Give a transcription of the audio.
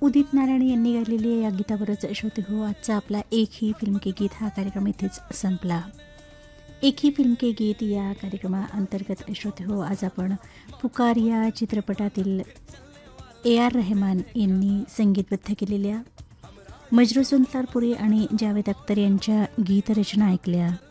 उदित नारायण यांनी गायलेली या गीतावरच श्रोते हो आजचा आपला एक ही फिल्म के गीत हा कार्यक्रम इथेच संपला. एक ही फिल्म के गीत या कार्यक्रमाअंतर्गत श्रोते हो आज आपण पुकार या चित्रपटातील AR रहमान यांनी संगीतबद्ध केलेल्या मजरू सुलतानपुरी आणि जावेद अख्तर यांच्या गीतरचना ऐकल्या.